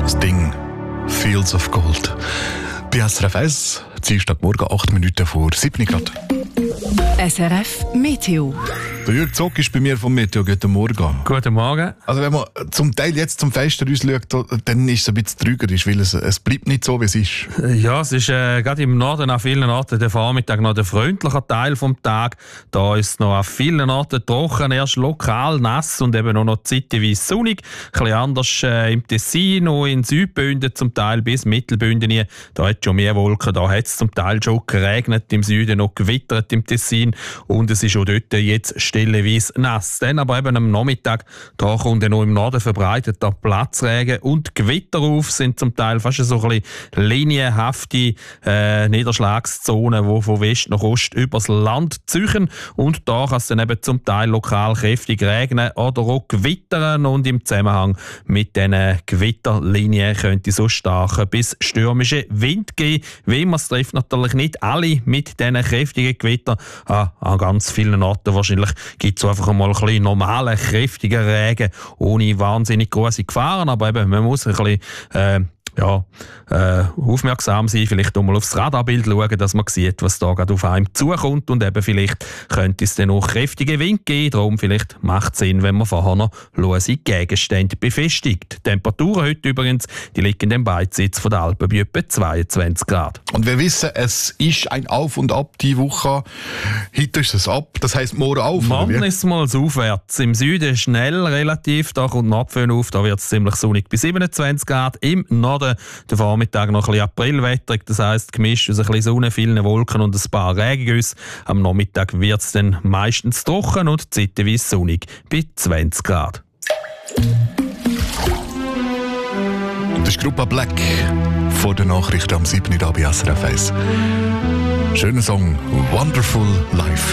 Das Ding Fields of Gold. Bei SRF 1, Dienstagmorgen, 8 Minuten vor 7 Grad. SRF Meteo. Der Jürg Zock ist bei mir vom Meteo. Guten Morgen. Guten Morgen. Also wenn man zum Teil jetzt zum Fenster rausschaut, dann ist es ein bisschen trügerisch, weil es bleibt nicht so, wie es ist. Ja, es ist gerade im Norden an vielen Orten der Vormittag noch der freundliche Teil vom Tag. Da ist es noch an vielen Orten trocken, erst lokal nass und eben auch noch zeitweise sonnig. Ein bisschen anders im Tessin, auch in Südbünden zum Teil bis Mittelbünden. Da hat es schon mehr Wolken, da hat es zum Teil schon geregnet, im Süden noch gewittert im Tessin und es ist auch dort jetzt stellenweise nass. Dann aber eben am Nachmittag, da kommt dann noch im Norden verbreitet der Platzregen und Gewitter auf, sind zum Teil fast so ein bisschen linienhafte Niederschlagszonen, die von West nach Ost übers Land ziehen und da kann es dann eben zum Teil lokal kräftig regnen oder auch gewittern und im Zusammenhang mit diesen Gewitterlinien könnte es so starke bis stürmische Wind geben. Wie man es trifft natürlich nicht alle mit diesen kräftigen Gewittern. An ganz vielen Orten wahrscheinlich gibt es einfach mal ein bisschen normalen, kräftigen Regen, ohne wahnsinnig große Gefahren. Aber eben, man muss ein bisschen aufmerksam sein, vielleicht auch mal aufs Radarbild schauen, dass man sieht, was da gerade auf einem zukommt und eben vielleicht könnte es dann auch kräftige Wind geben, darum vielleicht macht es Sinn, wenn man vorher noch lose Gegenstände befestigt. Die Temperaturen heute übrigens, die liegen in dem Beitsitz von der Alpen bei etwa 22 Grad. Und wir wissen, es ist ein Auf und Ab die Woche. Heute ist es ab, das heisst morgen auf. Morgen ist es mal aufwärts. Im Süden schnell relativ, da kommt ein Abföhn auf, da wird es ziemlich sonnig bei 27 Grad. Im Norden der Vormittag noch ein bisschen Aprilwetter, das heisst gemischt aus ein bisschen Sonne, vielen Wolken und ein paar Regengüsse. Am Nachmittag wird es dann meistens trocken und zeitweise sonnig bei 20 Grad. Das ist Gruppe Black vor der Nachricht am 7. Uhr bei SRF 1. Schöner Song, Wonderful Life.